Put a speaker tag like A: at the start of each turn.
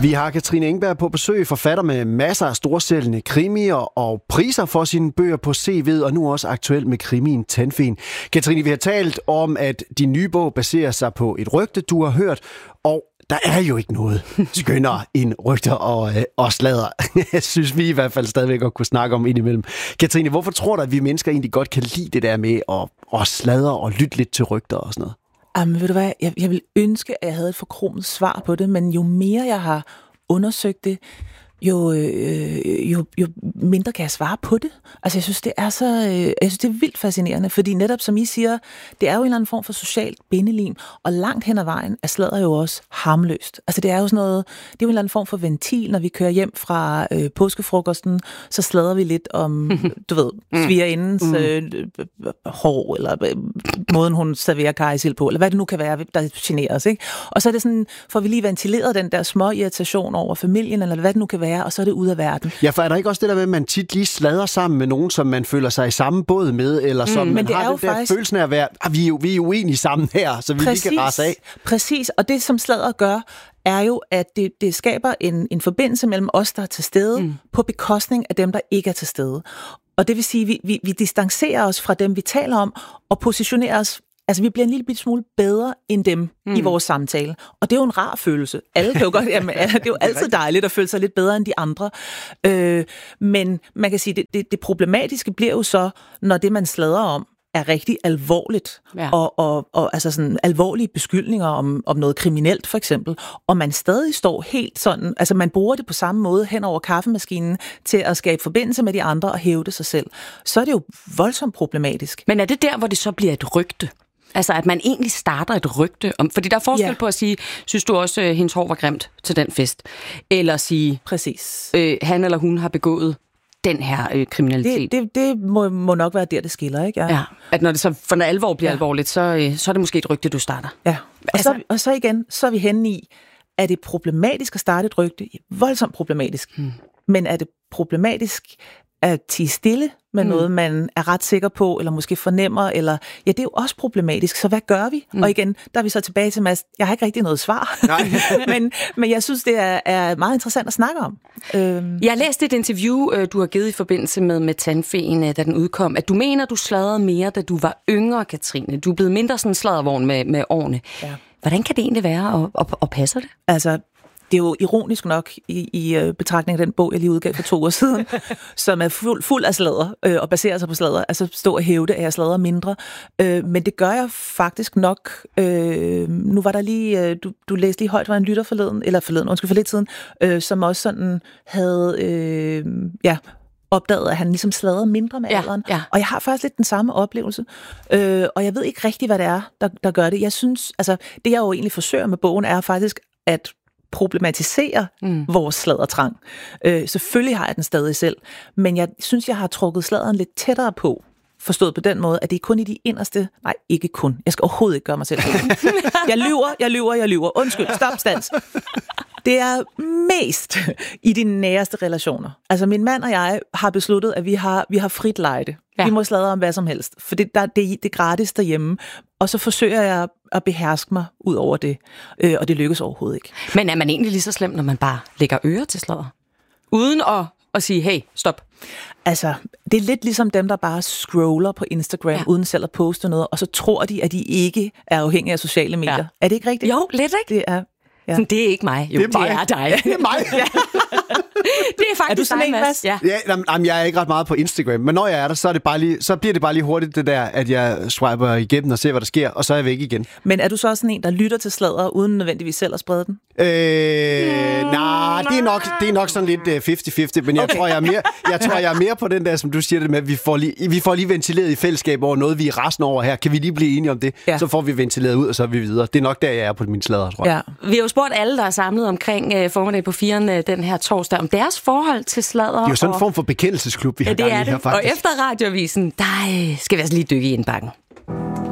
A: Vi har Katrine Engberg på besøg, forfatter med masser af storsælgende krimier og priser for sine bøger på CV'et, og nu også aktuelt med krimien Tandfen. Katrine, vi har talt om, at din nye bog baserer sig på et rygte, du har hørt, og der er jo ikke noget skønnere end rygter og sladder. Jeg synes, vi i hvert fald stadigvæk godt kunne snakke om indimellem. Katrine, hvorfor tror du, at vi mennesker egentlig godt kan lide det der med at sladre og lytte lidt til rygter og sådan noget?
B: Jamen, ved du hvad? Jeg vil ønske, at jeg havde et forkromet svar på det, men jo mere jeg har undersøgt det, jo mindre kan jeg svare på det. Altså, jeg synes, det er vildt fascinerende, fordi netop, som I siger, det er jo en eller anden form for socialt bindelim, og langt hen ad vejen er sladder jo også harmløst. Altså, det er jo sådan noget, det er jo en eller anden form for ventil, når vi kører hjem fra påskefrokosten, så sladrer vi lidt om, du ved, svigerindens hår, eller måden, hun serverer karrysild på, eller hvad det nu kan være, der generer os, ikke? Og så er det sådan, får vi lige ventileret den der små irritation over familien, eller hvad det nu kan være, og så er det ud af verden.
A: Ja, for er der ikke også det der med, at man tit lige sladrer sammen med nogen, som man føler sig i samme båd med, eller som man har den der følelsen af at være, vi er uenige sammen her, så vi lige kan rase af.
B: Præcis, og det som sladder gør, er jo, at det skaber en forbindelse mellem os, der er til stede, på bekostning af dem, der ikke er til stede. Og det vil sige, at vi distancerer os fra dem, vi taler om, og positionerer os. Altså, vi bliver en lille smule bedre end dem i vores samtale. Og det er jo en rar følelse. Alle kan jo godt, det er jo altid dejligt at føle sig lidt bedre end de andre. Men man kan sige, det problematiske bliver jo så, når det, man sladrer om, er rigtig alvorligt, og altså sådan alvorlige beskyldninger om noget kriminelt, for eksempel, og man stadig står helt sådan, altså man bruger det på samme måde hen over kaffemaskinen til at skabe forbindelse med de andre og hævde sig selv, så er det jo voldsomt problematisk.
C: Men er det der, hvor det så bliver et rygte? Altså, at man egentlig starter et rygte om... Fordi der er forskel på at sige, synes du også, hendes hår var grimt til den fest? Eller sige,
B: præcis.
C: Han eller hun har begået den her kriminalitet.
B: Det må nok være der, det skiller, ikke?
C: Ja. At når det så for alvor bliver alvorligt, så er det måske et rygte, du starter.
B: Ja, og så igen, så er vi henne i, er det problematisk at starte et rygte? Voldsomt problematisk. Men er det problematisk at tie stille med noget, man er ret sikker på, eller måske fornemmer, eller ja, det er jo også problematisk, så hvad gør vi? Og igen, der er vi så tilbage til, Mads, jeg har ikke rigtig noget svar, men jeg synes, det er meget interessant at snakke om.
C: Jeg har læst et interview, du har givet i forbindelse med Tandfen, da den udkom, at du mener, du sladrede mere, da du var yngre, Katrine. Du er blevet mindre sådan en sladdervogn med årene. Ja. Hvordan kan det egentlig være, og passer det?
B: Altså, det er jo ironisk nok i betragtning af den bog, jeg lige udgav for 2 år siden, som er fuld af sladder og baserer sig på sladder. Altså stå og hævde, at jeg sladrer mindre. Men det gør jeg faktisk nok. Nu var der lige, du læste lige højt, var en lytter for lidt siden, som også sådan havde, opdaget, at han ligesom sladrede mindre med alderen. Ja. Og jeg har faktisk lidt den samme oplevelse. Og jeg ved ikke rigtig, hvad det er, der gør det. Jeg synes, altså det jeg jo egentlig forsøger med bogen, er faktisk at problematisere vores sladdertrang. Selvfølgelig har jeg den stadig selv, men jeg synes, jeg har trukket sladderen lidt tættere på. Forstået på den måde, at det er kun i de inderste... Nej, ikke kun. Jeg skal overhovedet ikke gøre mig selv. Jeg lyver. Undskyld, stop, stands. Det er mest i de næreste relationer. Altså, min mand og jeg har besluttet, at vi har frit lejde. Ja. Vi må sladre om hvad som helst, for det er gratis derhjemme. Og så forsøger jeg at beherske mig ud over det, og det lykkes overhovedet ikke.
C: Men er man egentlig lige så slem, når man bare lægger ører til sladder? Uden at sige, hey, stop.
B: Altså, det er lidt ligesom dem, der bare scroller på Instagram, uden selv at poste noget, og så tror de, at de ikke er afhængige af sociale medier. Ja. Er det ikke rigtigt?
C: Jo, lidt, ikke?
B: Det er... Ja.
C: Det er ikke mig. Jo, det er dig.
A: Det er mig.
C: Det er faktisk
B: er du sådan
C: dig, Mads.
A: Ja, jeg er ikke ret meget på Instagram, men når jeg er der, så bliver det bare lige hurtigt det der, at jeg swiper igennem og ser, hvad der sker, og så er jeg væk igen.
B: Men er du så sådan en, der lytter til sladder, uden nødvendigvis selv at sprede den?
A: Nej, det er nok sådan lidt 50-50, men jeg tror, jeg er mere på den der, som du siger det med, at vi får lige ventileret i fællesskab over noget, vi er resten over her. Kan vi lige blive enige om det? Ja. Så får vi ventileret ud, og så er vi videre. Det er nok der, jeg er på min sladder, tror jeg.
C: Ja. Vi har jo spurgt alle, der er samlet omkring formiddag på 4'eren den her torsdag, om deres forhold til sladder.
A: Det er jo sådan en form for bekendelsesklub, vi har gang i her, faktisk.
C: Og efter Radioavisen, der skal vi altså lige dykke i indbakken.